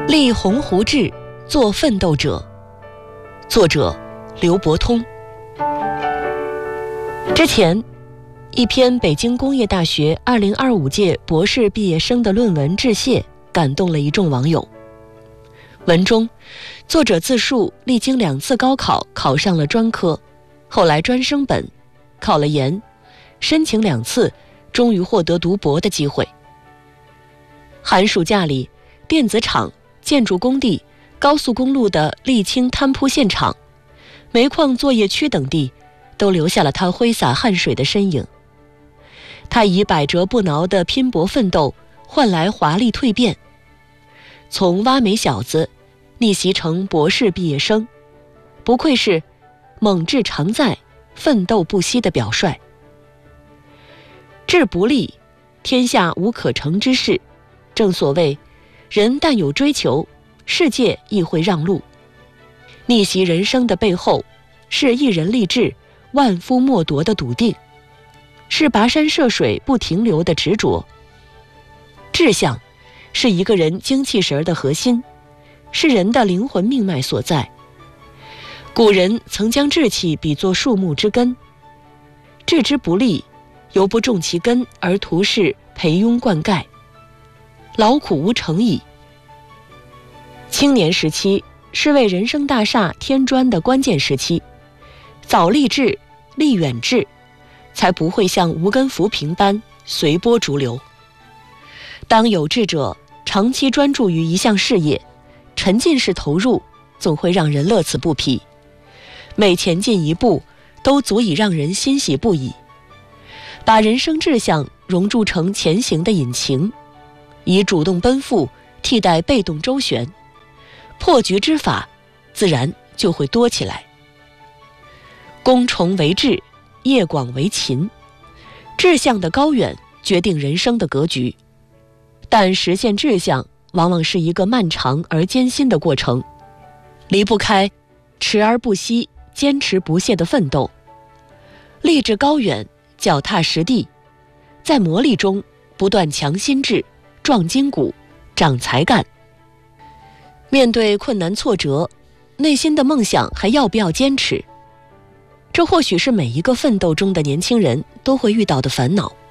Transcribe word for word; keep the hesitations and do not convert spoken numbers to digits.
立鸿鹄志，做奋斗者。作者刘伯通。之前，一篇北京工业大学二零二五届博士毕业生的论文致谢，感动了一众网友。文中，作者自述历经两次高考考上了专科，后来专升本，考了研，申请两次，终于获得读博的机会。寒暑假里，电子厂、建筑工地、高速公路的沥青摊铺现场、煤矿作业区等地，都留下了他挥洒汗水的身影。他以百折不挠的拼搏奋斗，换来华丽蜕变，从挖煤小子逆袭成博士毕业生，不愧是猛志常在、奋斗不息的表率。志不立，天下无可成之事。正所谓，人但有追求，世界亦会让路。逆袭人生的背后，是一人立志、万夫莫夺的笃定，是跋山涉水不停留的执着。志向是一个人精气神的核心，是人的灵魂命脉所在。古人曾将志气比作树木之根，志之不立，犹不重其根而图是培庸灌溉，劳苦无成矣。青年时期是为人生大厦添砖的关键时期，早立志、立远志，才不会像无根浮萍般随波逐流。当有志者长期专注于一项事业，沉浸式投入，总会让人乐此不疲，每前进一步都足以让人欣喜不已。把人生志向融铸成前行的引擎，以主动奔赴替代被动周旋，破局之法自然就会多起来。功崇为志，业广为勤，志向的高远决定人生的格局，但实现志向往往是一个漫长而艰辛的过程，离不开持而不息、坚持不懈的奋斗。立志高远，脚踏实地，在磨砺中不断强心智、壮筋骨、长才干。面对困难挫折，内心的梦想还要不要坚持？这或许是每一个奋斗中的年轻人都会遇到的烦恼。